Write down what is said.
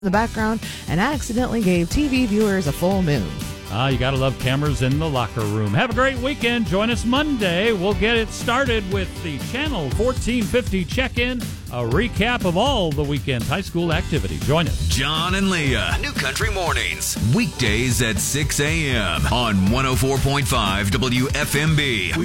in the background and accidentally gave TV viewers a full moon. You got to love cameras in the locker room. Have a great weekend. Join us Monday. We'll get it started with the Channel 1450 check-in, a recap of all the weekend's high school activity. Join us. John and Leah, New Country Mornings, weekdays at 6 a.m. on 104.5 WFMB.